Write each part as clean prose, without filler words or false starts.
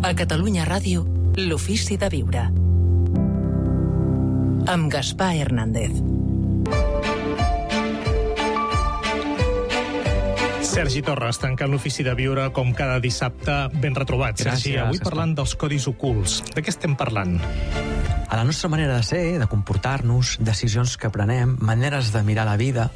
A Catalunya Ràdio, l'ofici de viure. Amb Gaspar Hernández. Sergi Torres, tancant l'ofici de viure com cada dissabte. Ben retrobat, Sergi. Avui parlant dels codis ocults. De què estem parlant? A la nostra manera de ser, de comportar-nos, decisions que prenem, maneres de mirar la vida,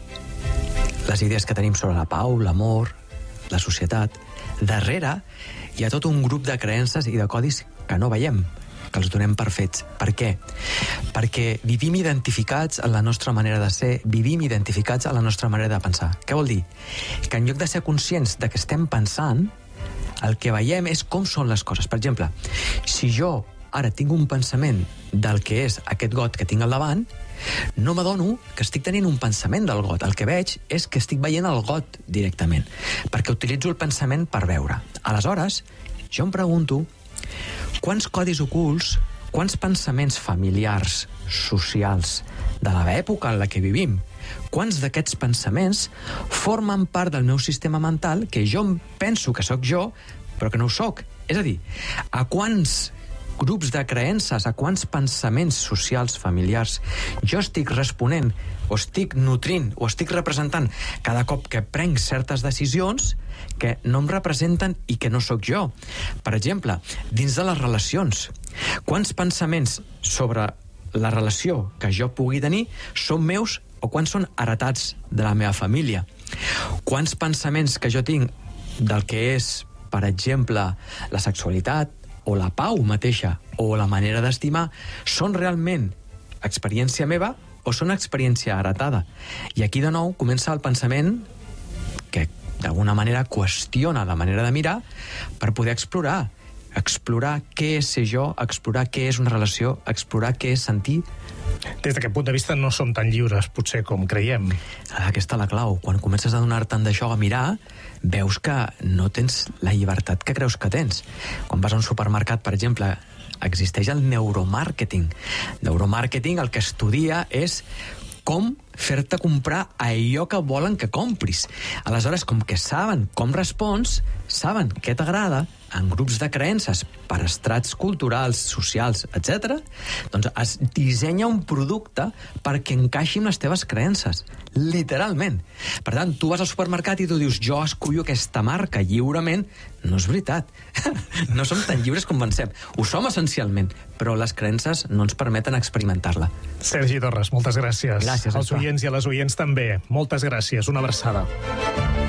les idees que tenim sobre la pau, l'amor, la societat. Darrere hi ha tot un grup de creences i de codis que no veiem, que els donem per fets. Per què? Perquè vivim identificats en la nostra manera de ser, vivim identificats en la nostra manera de pensar. Què vol dir? Que en lloc de ser conscients de què estem pensant, el que veiem és com són les coses. Per exemple, si jo ara tinc un pensament del que és aquest got que tinc al davant, no m'adono que estic tenint un pensament del got. El que veig és que estic veient el got directament, perquè utilitzo el pensament per veure. Aleshores, jo em pregunto quants codis ocults, quants pensaments familiars, socials, de l'època en la que vivim, quants d'aquests pensaments formen part del meu sistema mental que jo penso que sóc jo, però que no ho sóc. És a dir, a quants grups de creences, a quants pensaments socials, familiars jo estic responent, o estic nutrint, o estic representant cada cop que prenc certes decisions que no em representen i que no sóc jo. Per exemple, dins de les relacions, quants pensaments sobre la relació que jo pugui tenir són meus o quants són heretats de la meva família? Quants pensaments que jo tinc del que és, per exemple, la sexualitat, o la pau mateixa, o la manera d'estimar, són realment experiència meva o són experiència heretada? I aquí, de nou, comença el pensament que, d'alguna manera, qüestiona la manera de mirar per poder explorar què és ser jo, explorar què és una relació, explorar què és sentir. Des d'aquest punt de vista no som tan lliures, potser, com creiem. Aquesta és la clau. Quan comences a donar-te'n d'això a mirar, veus que no tens la llibertat que creus que tens. Quan vas a un supermercat, per exemple, existeix el neuromàrqueting. Neuromàrqueting el que estudia és com fer-te comprar allò que volen que compris. Aleshores, com que saben com respons, saben què t'agrada, en grups de creences, per estrats culturals, socials, etc., doncs es dissenya un producte perquè encaixi amb les teves creences. Literalment. Per tant, tu vas al supermercat i tu dius, jo escullo aquesta marca lliurement. No és veritat. No som tan lliures com pensem. Ho som essencialment, però les creences no ens permeten experimentar-la. Sergi Torres, moltes gràcies. Gràcies. Als oients i a les oients també. Moltes gràcies. Una abraçada.